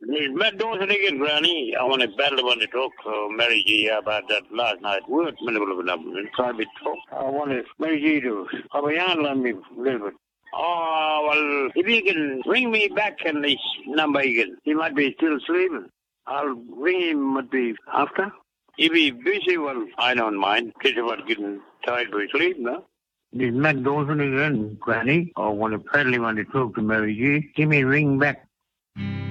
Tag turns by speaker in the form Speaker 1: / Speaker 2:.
Speaker 1: Matt Dawson again, Granny. I want to battle on the talk Mary G about that last night. Word, private talk. I want to Mary G to have a yarn on me a little bit. Oh, well, if you can ring me back on this number again, he might be still sleeping. I'll ring him, might be after. If he's busy, well, I don't mind. Kids about getting tired by sleep, no? This Matt Dawson again, Granny. I want to want to talk to Mary G. Give me a ring back.